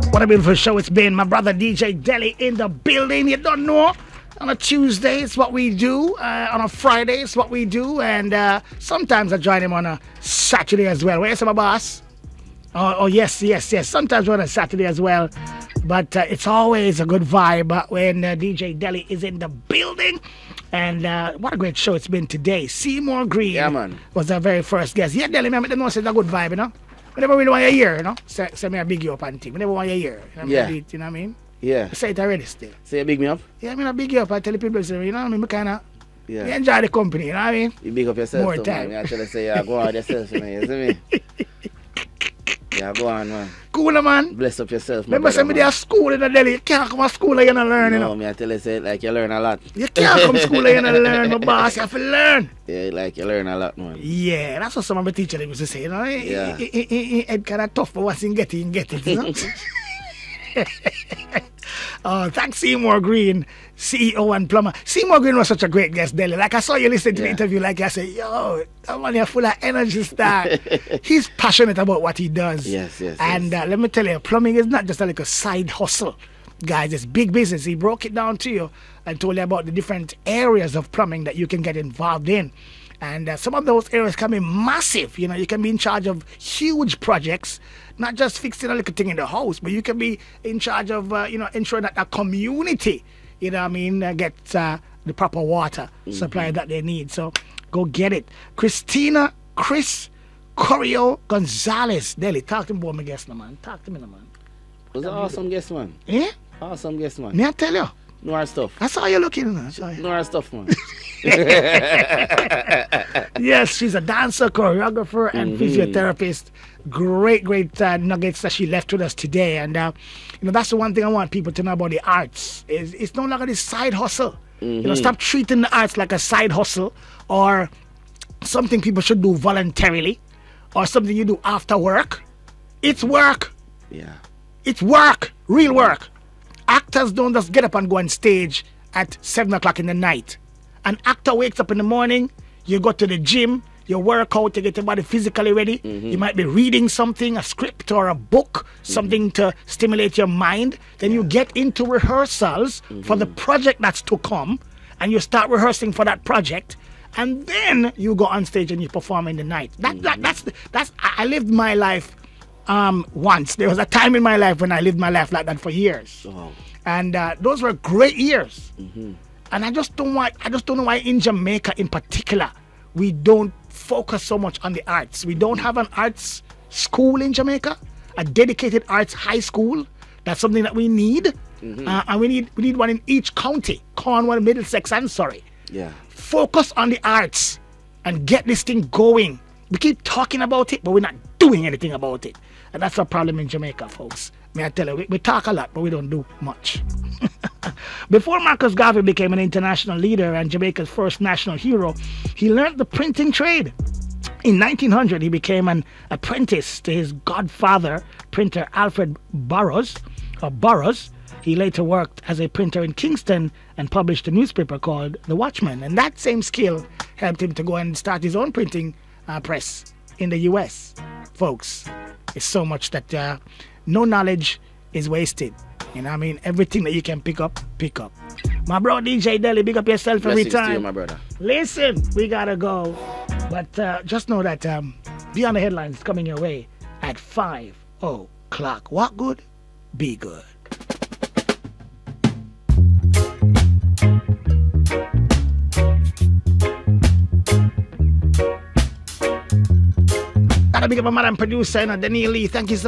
What a beautiful show it's been. My brother DJ Deli in the building. You don't know. On a Tuesday, it's what we do. On a Friday, it's what we do. And sometimes I join him on a Saturday as well. Where's my boss? Oh, yes. Sometimes on a Saturday as well. But it's always a good vibe when DJ Deli is in the building. And what a great show it's been today. Seymour Green was our very first guest. Yeah, Deli, I know it's a good vibe, you know? I never really want you hear, you know? Say me a big you up and thing. I never want you hear. You know yeah. You know what I mean? Yeah. I say it already still. Say you big me up? Yeah, I mean, I big you up. I tell the people, say, you know what I mean? I kind of yeah. enjoy the company, you know what I mean? You big up yourself, more too, time. Man. I tell you, say, yeah, go on yourself, man. You see me? Yeah, go on, man. Cool, man. Bless up yourself, man. Remember, somebody at school in the Delhi. You can't come to school and you don't learn, you know? No, me, I tell you, say, like, you learn a lot. You can't come to school and you don't learn, my boss. You have to learn. Yeah, like, you learn a lot, man. Yeah, that's what some of my teachers used to say, you know? Yeah. It's kind of tough, but once you get it, you know? Oh, thanks, Seymour Green, CEO and plumber. Seymour Green was such a great guest, Deli. Like, I saw you listen to the interview, like I said, yo, that man is full of energy, star. He's passionate about what he does. Yes. And let me tell you, plumbing is not just like a side hustle. Guys, it's big business. He broke it down to you and told you about the different areas of plumbing that you can get involved in. And some of those areas can be massive. You know, you can be in charge of huge projects, not just fixing a little thing in the house, but you can be in charge of, ensuring that a community, you know what I mean, gets the proper water supply that they need. So go get it. Chris Corio Gonzalez. Deli, talk to me about my guest, no, man. Talk to me, no, man. Was an awesome guest, man. Yeah? Awesome guest, man. May I tell you? Know our stuff. I saw you looking. Know our stuff, man. Yes, she's a dancer, choreographer, and physiotherapist. Great nuggets that she left with us today. And that's the one thing I want people to know about the arts. It's no longer this side hustle. Stop treating the arts like a side hustle or something people should do voluntarily or something you do after work. It's work. Yeah. It's work. Real work. Actors don't just get up and go on stage at 7 o'clock in the night. An actor wakes up in the morning, you go to the gym, you work out to get your body physically ready. You might be reading something, a script or a book, something to stimulate your mind. Then you get into rehearsals for the project that's to come, and you start rehearsing for that project, and then you go on stage and you perform in the night. That's I lived my life once. There was a time in my life when I lived my life like that for years. Oh. And those were great years. And I just don't know why in Jamaica in particular we don't focus so much on the arts. We don't have an arts school in Jamaica, a dedicated arts high school. That's something that we need. And we need one in each county, Cornwall, Middlesex, and Surrey. Yeah. Focus on the arts and get this thing going. We keep talking about it, but we're not doing anything about it. And that's our problem in Jamaica, folks. May I tell you, we talk a lot, but we don't do much. Before Marcus Garvey became an international leader and Jamaica's first national hero, he learned the printing trade. In 1900, he became an apprentice to his godfather, printer Alfred Burroughs. He later worked as a printer in Kingston and published a newspaper called The Watchman. And that same skill helped him to go and start his own printing press in the U.S. Folks, it's so much that no knowledge is wasted. You know what I mean? Everything that you can pick up. My bro DJ Deli, big up yourself every time. To you, my brother. Listen, we gotta go. But just know that Beyond the Headlines is coming your way at 5 o'clock. What good? Be good. Gotta big up my madam producer, Danielle Lee. Thank you so much.